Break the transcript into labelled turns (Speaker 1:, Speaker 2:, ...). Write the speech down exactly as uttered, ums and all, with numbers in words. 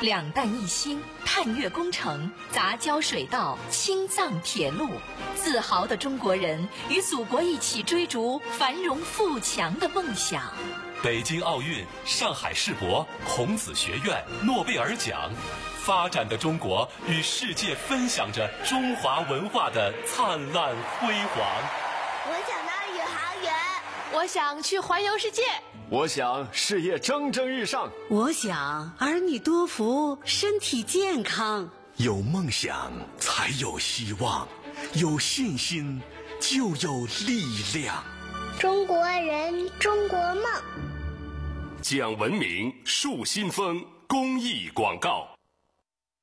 Speaker 1: 两弹一星、探月工程、杂交水稻、青藏铁路，自豪的中国人与祖国一起追逐繁荣富强的梦想。
Speaker 2: 北京奥运、上海世博、孔子学院、诺贝尔奖，发展的中国与世界分享着中华文化的灿烂辉煌。
Speaker 3: 我想当宇航员，
Speaker 4: 我想去环游世界，
Speaker 5: 我想事业蒸蒸日上，
Speaker 6: 我想儿女多福，身体健康。
Speaker 7: 有梦想才有希望，有信心就有力量。
Speaker 3: 中国人，中国梦。
Speaker 8: 讲文明，树新风公益广告。